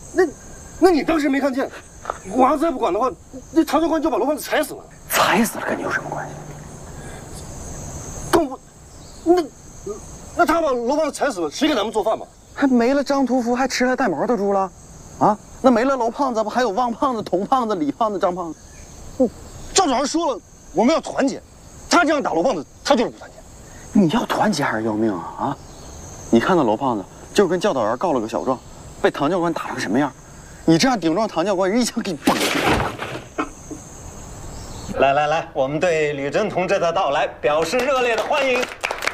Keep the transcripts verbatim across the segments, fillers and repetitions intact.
那那你当时没看见？我要再不管的话，那唐教官就把楼房子踩死了。 踩死了跟你有什么关系？ 跟我，那那他把楼房子踩死了，谁给咱们做饭吧？ 还没了张屠夫，还吃了带毛的猪了？啊，那没了楼胖子，不还有汪胖子、童胖子、李胖子、张胖子？ 嗯，赵主任说了，我们要团结。他这样打楼胖子，他就是不团结。 你要团结还是要命啊？啊！你看那楼胖子，就跟教导员告了个小状，被唐教官打了个什么样？你这样顶撞唐教官，人一枪给你崩了。 来来来，我们对吕珍同志的到来表示热烈的欢迎。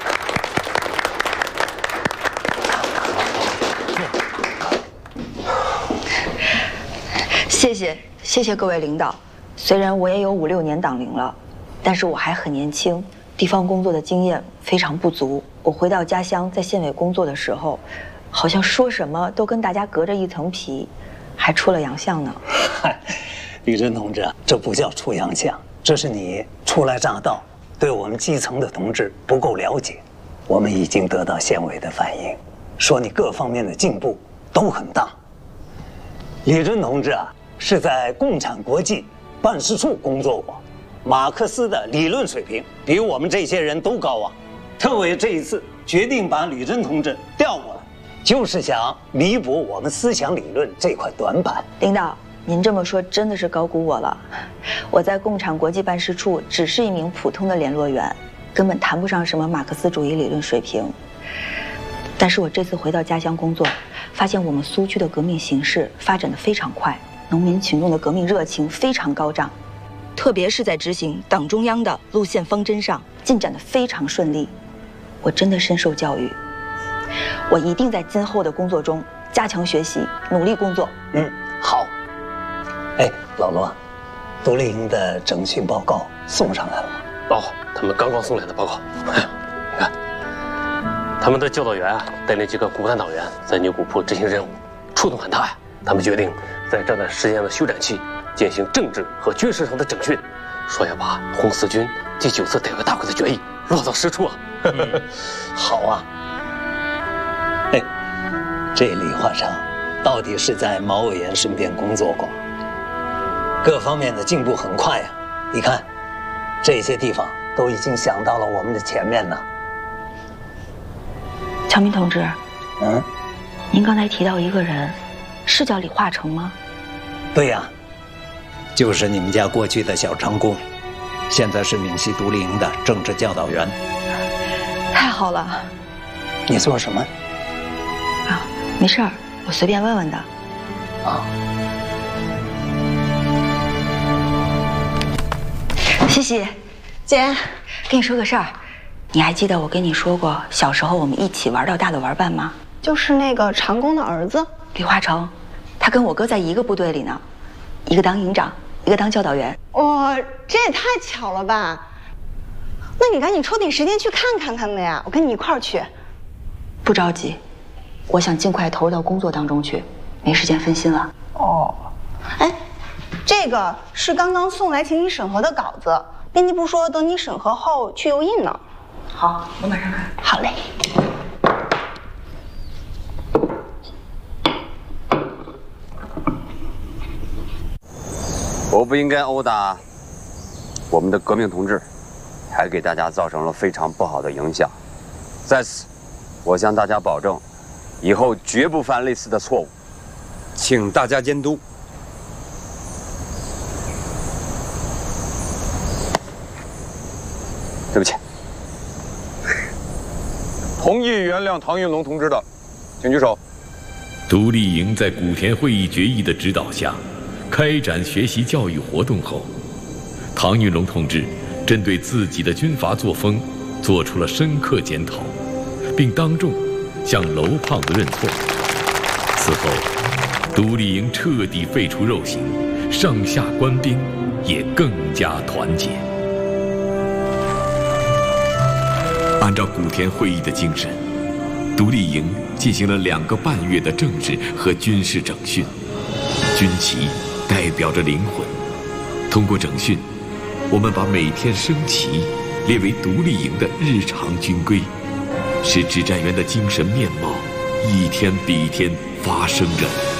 谢谢谢谢各位领导，虽然我也有五六年党龄了，但是我还很年轻，地方工作的经验非常不足。我回到家乡，在县委工作的时候，好像说什么都跟大家隔着一层皮，还出了洋相呢。 嗨，吕珍同志，这不叫出洋相，这是你初来乍到，对我们基层的同志不够了解。我们已经得到县委的反映，说你各方面的进步都很大。吕珍同志啊，是在共产国际办事处工作过，马克思的理论水平比我们这些人都高啊。特委这一次决定把吕珍同志调过来，就是想弥补我们思想理论这块短板。 领导，您这么说真的是高估我了。我在共产国际办事处只是一名普通的联络员，根本谈不上什么马克思主义理论水平。但是我这次回到家乡工作，发现我们苏区的革命形势发展得非常快，农民群众的革命热情非常高涨，特别是在执行党中央的路线方针上进展得非常顺利。我真的深受教育，我一定在今后的工作中加强学习，努力工作。 嗯，好。哎，老罗，独立营的整训报告送上来了吗？ 哦，他们刚刚送来的报告。哎呀，你看，他们的教导员啊，带领几个骨干党员在牛骨铺执行任务，触动很大呀。他们决定在这段时间的休战期进行政治和军事上的整训，说要把红四军第九次改革大会的决议落到实处啊。 嗯、好啊。哎，这李化成到底是在毛委员身边工作过，各方面的进步很快呀、啊。你看，这些地方都已经想到了我们的前面呢。 乔明同志， 嗯， 您刚才提到一个人，是叫李化成吗？ 对呀、啊，就是你们家过去的小长工，现在是闽西独立营的政治教导员。 太好了。 你说什么？ 啊，没事儿，我随便问问的。 啊。 西西，姐，跟你说个事儿，你还记得我跟你说过小时候我们一起玩到大的玩伴吗？ 就是那个长工的儿子李化成，他跟我哥在一个部队里呢，一个当营长，一个当教导员。 哇，这也太巧了吧！那你赶紧抽点时间去看看他们呀，我跟你一块儿去。 不着急，我想尽快投入到工作当中去，没时间分心了。 哦，哎，这个是刚刚送来请你审核的稿子，编辑部说等你审核后去油印呢。 好，我马上看。 好嘞。 我不应该殴打我们的革命同志，还给大家造成了非常不好的影响。在此，我向大家保证，以后绝不犯类似的错误，请大家监督。对不起。 同意原谅唐运龙同志的，请举手。 独立营在古田会议决议的指导下，开展学习教育活动后，唐运龙同志针对自己的军阀作风做出了深刻检讨，并当众向楼胖子认错。此后，独立营彻底废除肉刑，上下官兵也更加团结。按照古田会议的精神，独立营进行了两个半月的政治和军事整训。军旗代表着灵魂，通过整训，我们把每天升旗列为独立营的日常军规，使指战员的精神面貌一天比一天发生着